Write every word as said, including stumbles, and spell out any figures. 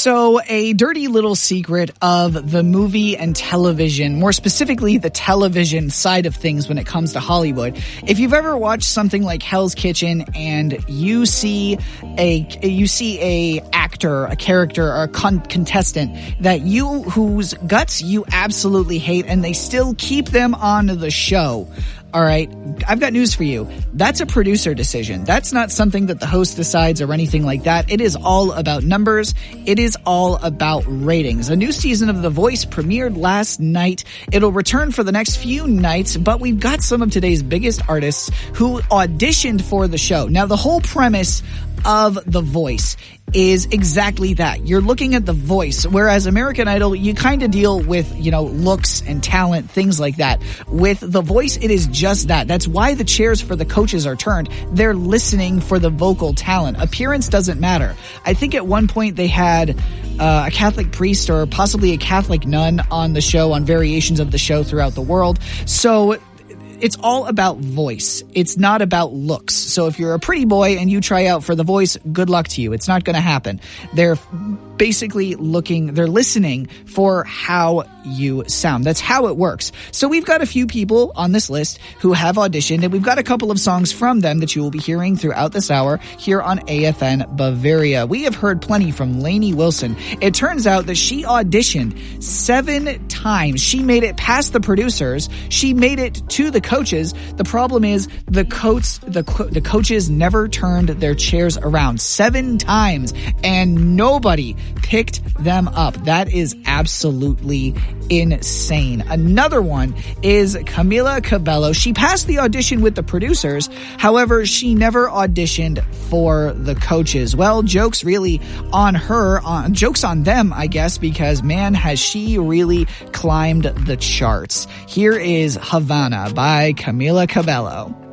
So a dirty little secret of the movie and television, more specifically the television side of things when it comes to Hollywood. If you've ever watched something like Hell's Kitchen and you see a you see a actor, a character, or a con- contestant that you whose guts you absolutely hate and they still keep them on the show. All right, I've got news for you. That's a producer decision. That's not something that the host decides or anything like that. It is all about numbers. It is all about ratings. A new season of The Voice premiered last night. It'll return for the next few nights, but we've got some of today's biggest artists who auditioned for the show. Now, the whole premise of The Voice is exactly that. You're looking at the voice, whereas American Idol, you kind of deal with, you know, looks and talent, things like that. With The Voice, it is just that. That's why the chairs for the coaches are turned. They're listening for the vocal talent. Appearance doesn't matter. I think at one point they had uh, a Catholic priest or possibly a Catholic nun on the show, on variations of the show throughout the world. So it's all about voice. It's not about looks. So if you're a pretty boy and you try out for The Voice, good luck to you. It's not going to happen. They're basically looking, they're listening for how you sound. That's how it works. So we've got a few people on this list who have auditioned, and we've got a couple of songs from them that you will be hearing throughout this hour here on A F N Bavaria. We have heard plenty from Lainey Wilson. It turns out that she auditioned seven times. She made it past the producers. She made it to the coaches. The problem is the coach, the, the coaches never turned their chairs around seven times, and nobody picked them up. That is absolutely insane. Another one is Camila Cabello. She passed the audition with the producers. However, she never auditioned for the coaches. Well, jokes really on her, on, jokes on them, I guess, because man, has she really climbed the charts. Here is Havana by Camila Cabello.